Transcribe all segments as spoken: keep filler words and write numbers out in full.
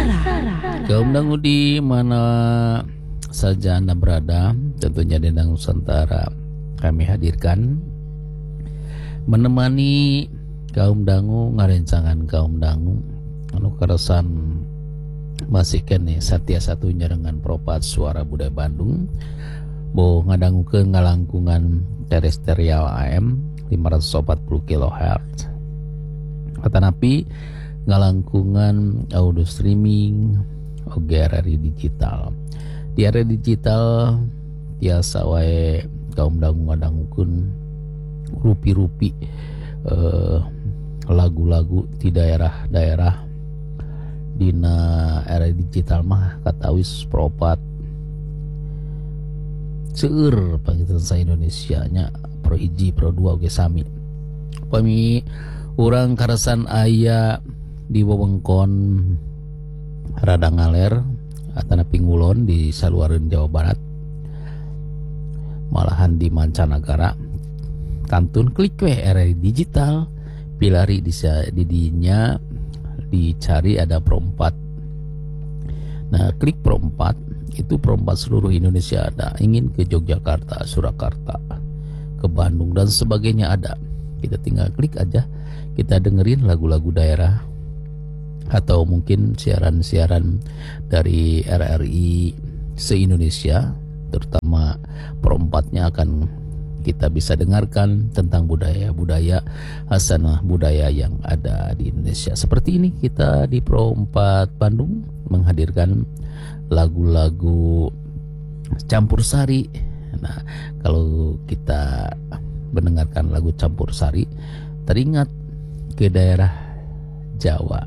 Kaum dangu di mana saja Anda berada, tentunya di Dangu Nusantara kami hadirkan menemani kaum dangu ngarencangan kaum dangu anu karasan masih kene satia satunya dengan Propat Suara Budaya Bandung bo ngadangu ke ngalangkungan terestrial A M lima ratus empat puluh kilohertz katanapi ngalangkungan audio streaming oge R R I digital. Di R R I digital tiasa wae kaum dangu ngadangukeun rupi-rupi eh, lagu-lagu di daerah-daerah dina R R I digital mah katawis Propat seueur panggilan sa Indonesia nya pro hiji pro dua oge sami. Pami urang karasan aya di wewengkon rada ngaler atana pingulon di saluareun Jawa Barat malahan di mancanagara kantun klik we R R I digital pilari di didinya dicari ada Pro empat. Nah klik Pro empat itu Pro empat seluruh Indonesia ada, ingin ke Yogyakarta, Surakarta, ke Bandung dan sebagainya ada, kita tinggal klik aja, kita dengerin lagu-lagu daerah atau mungkin siaran-siaran dari R R I se-Indonesia, terutama Pro empat-nya akan kita bisa dengarkan tentang budaya-budaya hasanah budaya yang ada di Indonesia. Seperti ini kita di Pro empat Bandung menghadirkan lagu-lagu campur sari. Nah, kalau kita mendengarkan lagu campur sari, teringat ke daerah Jawa,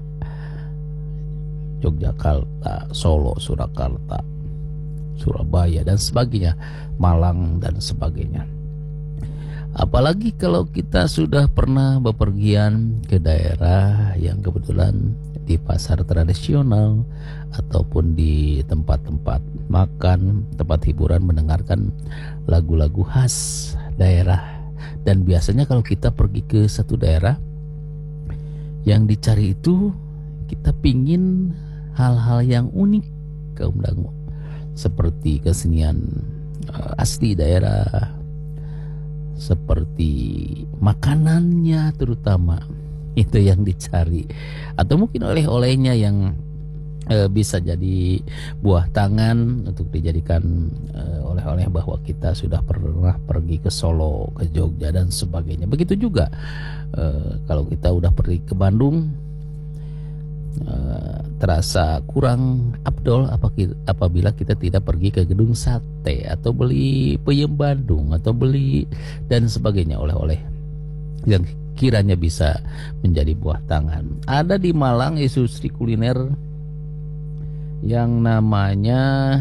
Yogyakarta, Solo, Surakarta, Surabaya dan sebagainya, Malang dan sebagainya. Apalagi kalau kita sudah pernah bepergian ke daerah yang kebetulan di pasar tradisional ataupun di tempat-tempat makan, tempat hiburan mendengarkan lagu-lagu khas daerah. Dan biasanya kalau kita pergi ke satu daerah, yang dicari itu kita pingin hal-hal yang unik kaum dangu, seperti kesenian uh, asli daerah, seperti makanannya terutama itu yang dicari, atau mungkin oleh-olehnya yang e, bisa jadi buah tangan untuk dijadikan e, oleh-oleh bahwa kita sudah pernah pergi ke Solo, ke Jogja dan sebagainya. Begitu juga e, kalau kita udah pergi ke Bandung, e, terasa kurang afdol apabila kita tidak pergi ke gedung sate atau beli peyem Bandung atau beli dan sebagainya oleh-oleh yang kiranya bisa menjadi buah tangan. Ada di Malang industri kuliner yang namanya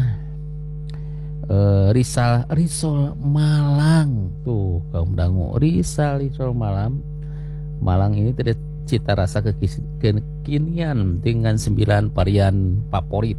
uh, Risal Risol Malang. Tuh kaum dangu, Risal Risol Malang. Malang ini tidak cita rasa kekinian dengan sembilan varian favorit.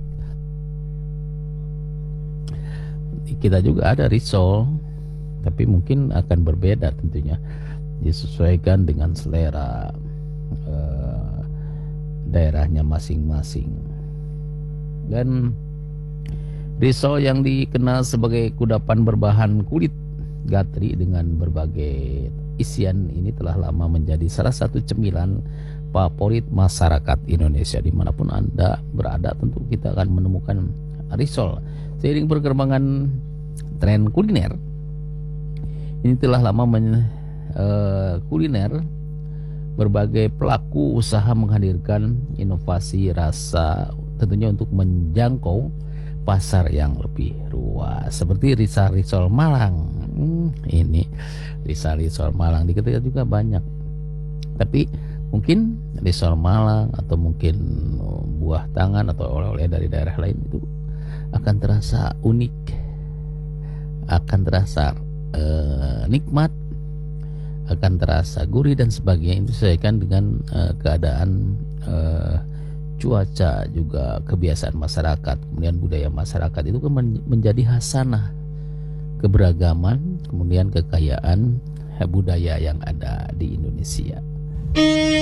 Kita juga ada risol, tapi mungkin akan berbeda tentunya, disesuaikan dengan selera uh, daerahnya masing-masing. Dan risol yang dikenal sebagai kudapan berbahan kulit gatri dengan berbagai isian ini telah lama menjadi salah satu cemilan favorit masyarakat Indonesia. Dimanapun Anda berada, tentu kita akan menemukan risol. Seiring perkembangan tren kuliner, ini telah lama men Uh, kuliner, berbagai pelaku usaha menghadirkan inovasi rasa tentunya untuk menjangkau pasar yang lebih luas, seperti Risal Risol Malang. hmm, ini Risal Risol Malang di kita juga banyak, tapi mungkin Risol Malang atau mungkin buah tangan atau oleh-oleh dari daerah lain itu akan terasa unik, akan terasa uh, nikmat, akan terasa gurih dan sebagainya. Itu disesuaikan dengan uh, keadaan uh, cuaca, juga kebiasaan masyarakat, kemudian budaya masyarakat itu kan menjadi hasanah keberagaman, kemudian kekayaan budaya yang ada di Indonesia.